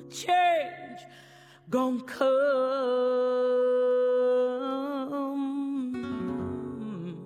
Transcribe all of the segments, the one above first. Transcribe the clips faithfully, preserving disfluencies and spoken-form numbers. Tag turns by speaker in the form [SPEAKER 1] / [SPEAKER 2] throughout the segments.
[SPEAKER 1] change gon' come.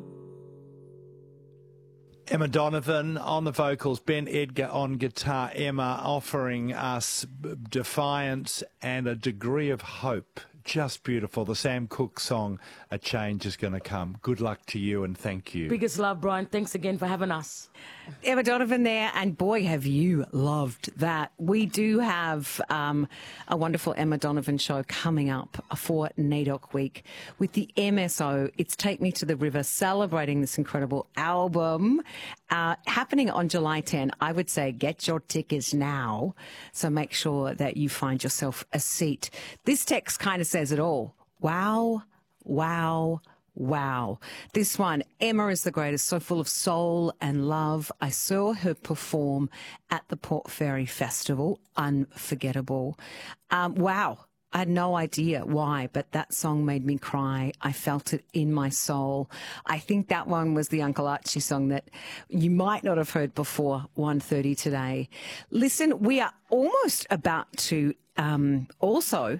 [SPEAKER 2] Emma Donovan on the vocals, Ben Edgar on guitar. Emma offering us defiance and a degree of hope. Just beautiful. The Sam Cooke song, A Change Is Going to Come. Good luck to you and thank you.
[SPEAKER 1] Biggest love, Brian. Thanks again for having us.
[SPEAKER 3] Emma Donovan there, and boy, have you loved that. We do have um, a wonderful Emma Donovan show coming up for NAIDOC Week with the M S O. It's Take Me to the River, celebrating this incredible album, uh, happening on July tenth. I would say get your tickets now, so make sure that you find yourself a seat. This text kind of says it all. Wow, wow, wow. This one, Emma is the greatest, so full of soul and love. I saw her perform at the Port Fairy Festival. Unforgettable. Um, wow. I had no idea why, but that song made me cry. I felt it in my soul. I think that one was the Uncle Archie song that you might not have heard before one thirty today. Listen, we are almost about to um, also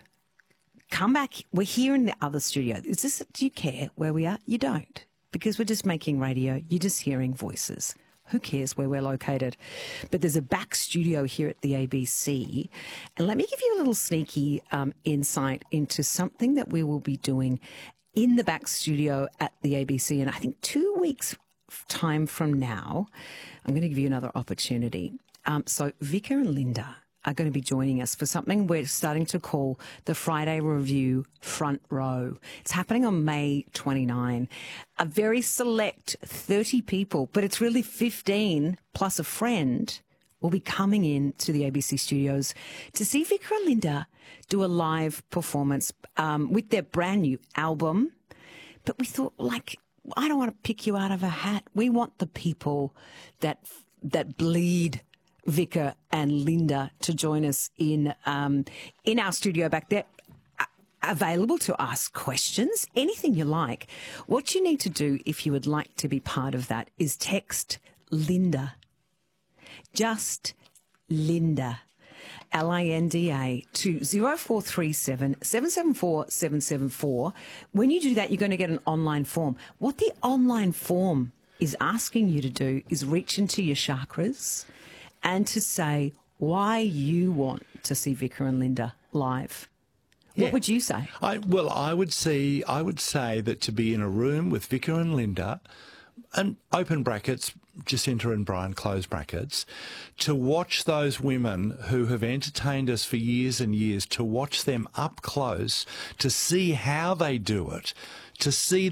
[SPEAKER 3] come back. We're here in the other studio. Is this, do you care where we are? You don't, because we're just making radio. You're just hearing voices. Who cares where we're located? But there's a back studio here at the A B C. And let me give you a little sneaky um, insight into something that we will be doing in the back studio at the A B C. And I think two weeks time from now, I'm going to give you another opportunity. Um, so Vika and Linda are going to be joining us for something we're starting to call the Friday Review Front Row. It's happening on May twenty-ninth. A very select thirty people, but it's really fifteen plus a friend, will be coming in to the A B C studios to see Vika and Linda do a live performance um, with their brand new album. But we thought, like, I don't want to pick you out of a hat. We want the people that that bleed Vika and Linda to join us in um, in our studio back there, uh, available to ask questions, anything you like. What you need to do if you would like to be part of that is text Linda, just Linda, L I N D A, to zero four three seven, seven seven four, seven seven four. When you do that, you're going to get an online form. What the online form is asking you to do is reach into your chakras and to say why you want to see Vika and Linda live.
[SPEAKER 2] Yeah.
[SPEAKER 3] What would you say?
[SPEAKER 2] I, well, I would see. I would say that to be in a room with Vika and Linda, and open brackets, Jacinta and Brian, close brackets, to watch those women who have entertained us for years and years, to watch them up close, to see how they do it, to see